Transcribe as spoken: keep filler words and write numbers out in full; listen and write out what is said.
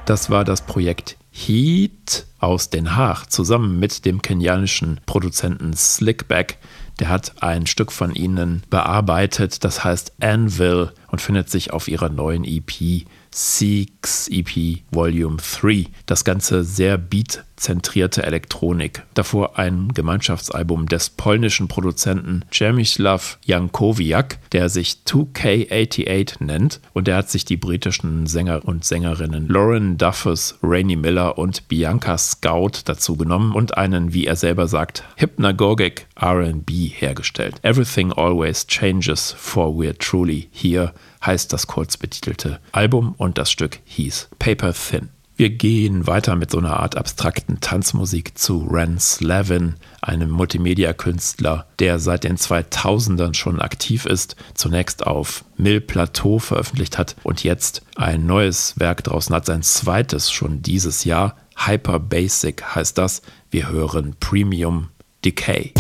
Das war das Projekt Heat aus Den Haag zusammen mit dem kenianischen Produzenten Slickback. Der hat ein Stück von ihnen bearbeitet, das heißt Anvil und findet sich auf ihrer neuen E P Seeks E P Volume drei. Das Ganze sehr beat-zentrierte Elektronik. Davor ein Gemeinschaftsalbum des polnischen Produzenten Przemysław Jankowiak, der sich zwei K achtundachtzig nennt, und der hat sich die britischen Sänger und Sängerinnen Lauren Duffus, Rainy Miller und Bianca Scout dazu genommen und einen, wie er selber sagt, Hypnagogic R and B hergestellt. Everything Always Changes for We're Truly Here heißt das kurz betitelte Album und das Stück hieß Paper Thin. Wir gehen weiter mit so einer Art abstrakten Tanzmusik zu Ran Slavin, einem Multimedia-Künstler, der seit den zweitausendern schon aktiv ist, zunächst auf Mill Plateau veröffentlicht hat und jetzt ein neues Werk draußen hat, sein zweites schon dieses Jahr. Hyper Basic heißt das. Wir hören Premium Decay.